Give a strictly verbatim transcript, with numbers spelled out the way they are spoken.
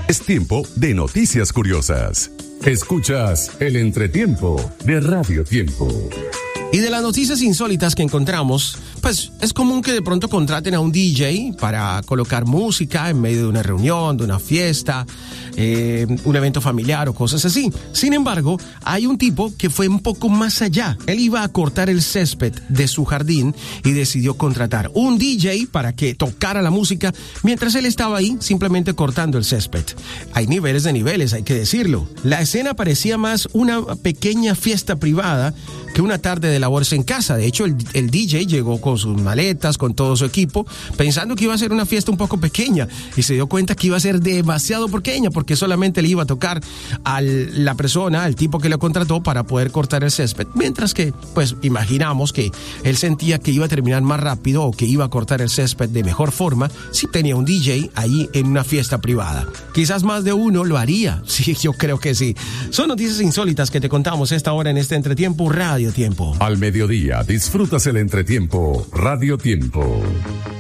Es tiempo de noticias curiosas. Escuchas el entretiempo de Radio Tiempo. Y de las noticias insólitas que encontramos, pues es común que de pronto contraten a un D J para colocar música en medio de una reunión, de una fiesta, eh, un evento familiar o cosas así. Sin embargo, hay un tipo que fue un poco más allá. Él iba a cortar el césped de su jardín y decidió contratar un D J para que tocara la música mientras él estaba ahí simplemente cortando el césped. Hay niveles de niveles, hay que decirlo. La escena parecía más una pequeña fiesta privada que una tarde de labores en casa. De hecho, el, el D J llegó con sus maletas, con todo su equipo, pensando que iba a ser una fiesta un poco pequeña, y se dio cuenta que iba a ser demasiado pequeña porque solamente le iba a tocar a la persona, al tipo que lo contrató para poder cortar el césped, mientras que, pues, imaginamos que él sentía que iba a terminar más rápido o que iba a cortar el césped de mejor forma si tenía un D J ahí en una fiesta privada. Quizás más de uno lo haría, sí, yo creo que sí. Son noticias insólitas que te contamos esta hora en este Entretiempo Radio Tiempo. Al mediodía disfrutas el entretiempo Radio Tiempo.